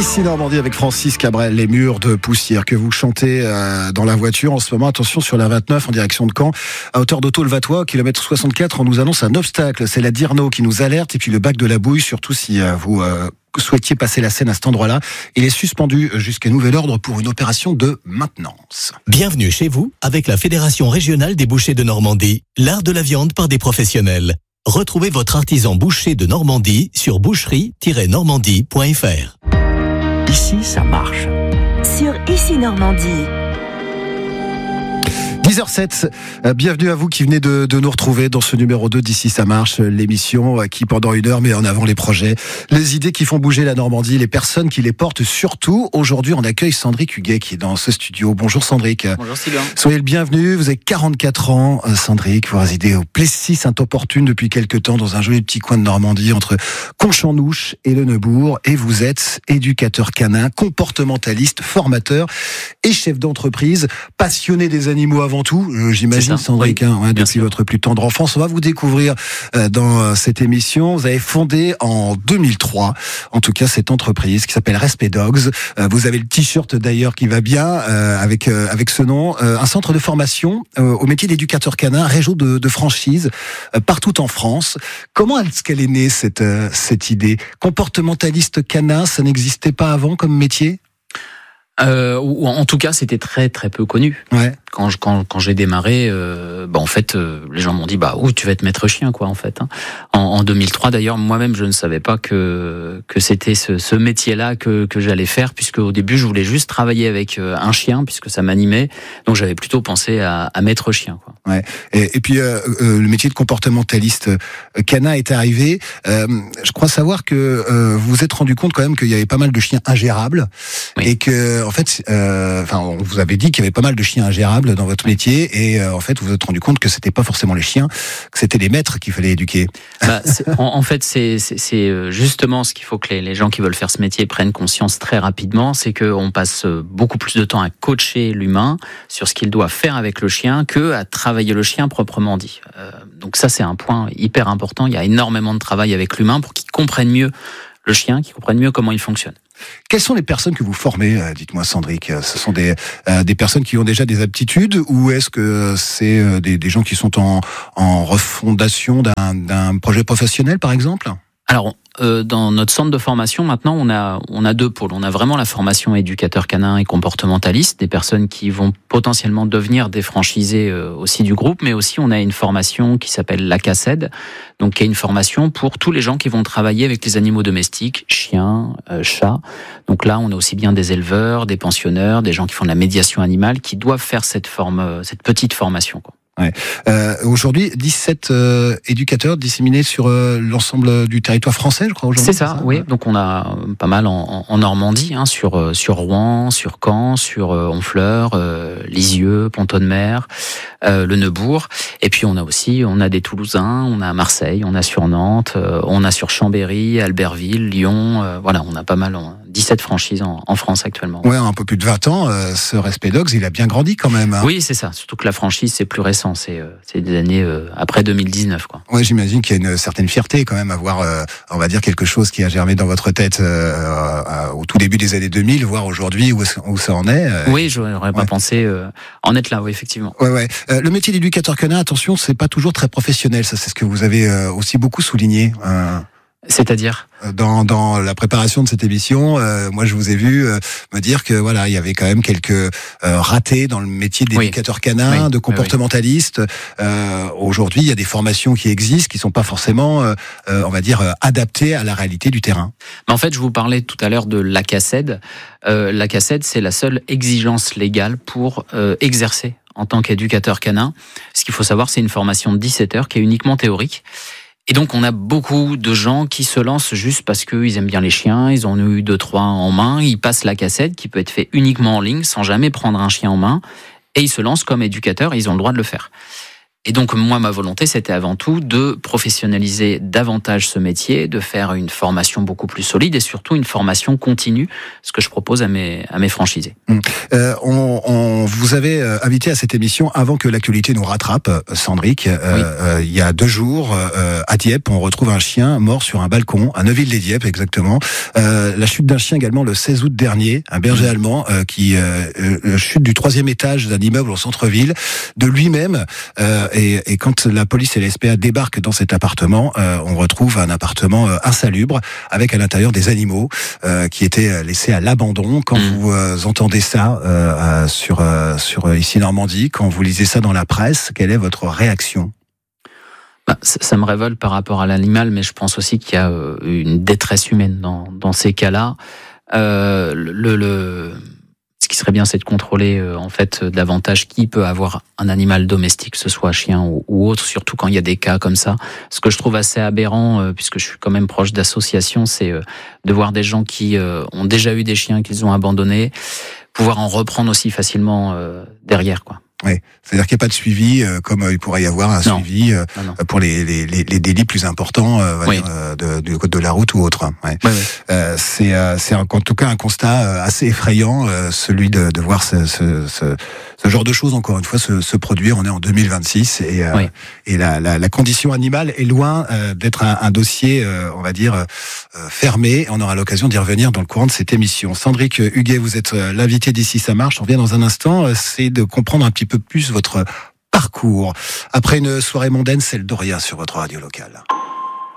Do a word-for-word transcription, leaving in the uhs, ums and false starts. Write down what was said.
Ici Normandie avec Francis Cabrel, les murs de poussière que vous chantez euh, dans la voiture en ce moment. Attention, sur la vingt-neuf en direction de Caen, à hauteur d'Auto-le-Vatois, kilomètre soixante-quatre, on nous annonce un obstacle. C'est la Dirno qui nous alerte et puis le bac de la Bouille, surtout si euh, vous euh, souhaitiez passer la Seine à cet endroit-là. Il est suspendu jusqu'à nouvel ordre pour une opération de maintenance. Bienvenue chez vous avec la Fédération régionale des bouchers de Normandie, l'art de la viande par des professionnels. Retrouvez votre artisan boucher de Normandie sur boucherie tiret normandie point f r. Ici, ça marche. Sur Ici Normandie. dix heures zéro sept, bienvenue à vous qui venez de, de nous retrouver dans ce numéro deux d'Ici ça marche, l'émission qui pendant une heure met en avant les projets, les idées qui font bouger la Normandie, les personnes qui les portent surtout. Aujourd'hui on accueille Sandrick Huguet qui est dans ce studio. Bonjour Sandrick. Bonjour Sylvain. Soyez le bienvenu, vous avez quarante-quatre ans Sandrick, vous résidez au Plessis Saint-Opportune depuis quelques temps dans un joli petit coin de Normandie entre Conche-en-Ouche et le Neubourg, et vous êtes éducateur canin, comportementaliste, formateur et chef d'entreprise, passionné des animaux avant tout, euh, j'imagine, Sandrick, oui, hein, ouais, depuis sûr. Votre plus tendre enfance. On va vous découvrir euh, dans euh, cette émission. Vous avez fondé en deux mille trois, en tout cas, cette entreprise qui s'appelle Respect Dogs. Euh, vous avez le t-shirt d'ailleurs qui va bien euh, avec euh, avec ce nom. Euh, un centre de formation euh, au métier d'éducateur canin, réseau de, de franchise euh, partout en France. Comment est-ce qu'elle est née cette euh, cette idée? Comportementaliste canin, ça n'existait pas avant comme métier? Euh, ou en tout cas, c'était très très peu connu. Ouais. Quand je, quand quand j'ai démarré, euh, bah en fait, euh, les gens m'ont dit bah où tu vas être maître chien quoi en fait. Hein. En, en deux mille trois d'ailleurs, moi-même je ne savais pas que que c'était ce, ce métier-là que que j'allais faire, puisque au début je voulais juste travailler avec un chien puisque ça m'animait. Donc j'avais plutôt pensé à, à maître chien quoi. Ouais. Et, et puis euh, euh, le métier de comportementaliste canin est arrivé. Euh, je crois savoir que euh, vous vous êtes rendu compte quand même qu'il y avait pas mal de chiens ingérables, oui. Et que en fait, euh, enfin, on vous avait dit qu'il y avait pas mal de chiens ingérables dans votre métier, et euh, en fait, vous vous êtes rendu compte que c'était pas forcément les chiens, que c'était les maîtres qu'il fallait éduquer. Bah, en, en fait, c'est, c'est, c'est justement ce qu'il faut que les, les gens qui veulent faire ce métier prennent conscience très rapidement, c'est qu'on passe beaucoup plus de temps à coacher l'humain sur ce qu'il doit faire avec le chien que à travailler le chien proprement dit. Euh, donc ça, c'est un point hyper important. Il y a énormément de travail avec l'humain pour qu'il comprenne mieux le chien, qu'il comprenne mieux comment il fonctionne. Quelles sont les personnes que vous formez, euh, dites-moi Sandrick? Ce sont des euh, des personnes qui ont déjà des aptitudes, ou est-ce que c'est euh, des, des gens qui sont en, en refondation d'un, d'un projet professionnel, par exemple? Alors, euh, dans notre centre de formation, maintenant, on a on a deux pôles. On a vraiment la formation éducateur canin et comportementaliste, des personnes qui vont potentiellement devenir des franchisés euh, aussi du groupe, mais aussi on a une formation qui s'appelle l'A C A C E D, donc qui est une formation pour tous les gens qui vont travailler avec les animaux domestiques, chiens, euh, chats. Donc là, on a aussi bien des éleveurs, des pensionneurs, des gens qui font de la médiation animale, qui doivent faire cette forme, cette petite formation, quoi. Ouais. Euh, aujourd'hui, dix-sept euh, éducateurs disséminés sur euh, l'ensemble du territoire français, je crois, aujourd'hui. C'est ça, c'est ça oui. Ouais. Donc on a pas mal en, en Normandie, hein, sur sur Rouen, sur Caen, sur euh, Honfleur, euh, Lisieux, Pont-de-Mer, euh, le Neubourg. Et puis on a aussi, on a des Toulousains, on a à Marseille, on a sur Nantes, euh, on a sur Chambéry, Albertville, Lyon. Euh, voilà, on a pas mal, on, dix-sept franchises en, en France actuellement. Ouais, un peu plus de vingt ans. Euh, ce Respect Dogs, il a bien grandi quand même. Hein. Oui, c'est ça. Surtout que la franchise, c'est plus récent. C'est, euh, c'est des années euh, après deux mille dix-neuf, quoi. Ouais, j'imagine qu'il y a une certaine fierté quand même à voir, euh, on va dire, quelque chose qui a germé dans votre tête euh, euh, au tout début des années deux mille, voir aujourd'hui où, où ça en est. Euh, oui, j'aurais ouais. pas pensé euh, en être là, oui, effectivement. Ouais, ouais. Euh, le métier d'éducateur canin, attention, c'est pas toujours très professionnel. Ça, c'est ce que vous avez euh, aussi beaucoup souligné. Euh... C'est-à-dire dans dans la préparation de cette émission, euh, moi je vous ai vu euh, me dire que voilà, il y avait quand même quelques euh, ratés dans le métier d'éducateur oui. canin, oui. de comportementaliste. Oui, oui. Euh, aujourd'hui, il y a des formations qui existent qui sont pas forcément euh, euh, on va dire euh, adaptées à la réalité du terrain. Mais en fait, je vous parlais tout à l'heure de l'A C A C E D. Euh, L'A C A C E D, c'est la seule exigence légale pour euh, exercer en tant qu'éducateur canin. Ce qu'il faut savoir, c'est une formation de dix-sept heures qui est uniquement théorique. Et donc, on a beaucoup de gens qui se lancent juste parce qu'ils aiment bien les chiens, ils en ont eu deux, trois en main, ils passent la cassette qui peut être fait uniquement en ligne, sans jamais prendre un chien en main, et ils se lancent comme éducateurs, et ils ont le droit de le faire. Et donc, moi, ma volonté, c'était avant tout de professionnaliser davantage ce métier, de faire une formation beaucoup plus solide et surtout une formation continue, ce que je propose à mes, à mes franchisés. Mmh. Euh, on, on vous avait invité à cette émission avant que l'actualité nous rattrape, Sandrick. Euh, oui. euh, il y a deux jours, euh, à Dieppe, on retrouve un chien mort sur un balcon, à Neuville-les-Dieppe exactement. Euh, la chute d'un chien également le seize août dernier, un berger mmh. allemand euh, qui euh, euh, chute du troisième étage d'un immeuble au centre-ville, de lui-même. Euh, Et, et quand la police et la S P A débarquent dans cet appartement, euh, on retrouve un appartement euh, insalubre avec à l'intérieur des animaux euh, qui étaient laissés à l'abandon. Quand mmh. vous euh, entendez ça euh, sur euh, sur Ici Normandie, quand vous lisez ça dans la presse, quelle est votre réaction ? Bah, ça, ça me révolte par rapport à l'animal, mais je pense aussi qu'il y a euh, une détresse humaine dans dans ces cas-là. Euh, le, le Ce qui serait bien, c'est de contrôler euh, en fait davantage qui peut avoir un animal domestique, que ce soit chien ou, ou autre, surtout quand il y a des cas comme ça. Ce que je trouve assez aberrant, euh, puisque je suis quand même proche d'associations, c'est euh, de voir des gens qui euh, ont déjà eu des chiens qu'ils ont abandonnés, pouvoir en reprendre aussi facilement euh, derrière, quoi. Oui, c'est-à-dire qu'il n'y a pas de suivi, euh, comme euh, il pourrait y avoir un non. suivi euh, non, non. pour les, les, les, les délits plus importants euh, oui. dire, euh, de, du code de la route ou autre. Ouais. Oui, oui. Euh, c'est, euh, c'est en tout cas un constat assez effrayant, euh, celui de, de voir ce, ce, ce, ce genre de choses encore une fois se, se produire. On est en deux mille vingt-six et, euh, oui. et la, la, la condition animale est loin euh, d'être un, un dossier, euh, on va dire, euh, fermé. On aura l'occasion d'y revenir dans le courant de cette émission. Sandrick Huguet, vous êtes l'invité d'Ici ça marche. On revient dans un instant. C'est de comprendre un petit peu plus votre parcours. Après une soirée mondaine, c'est le Doria sur votre radio locale.